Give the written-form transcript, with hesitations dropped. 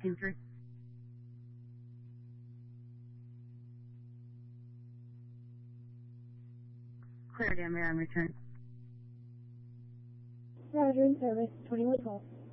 came through. Clear, Denver, on return. Roger, in service, 21 call.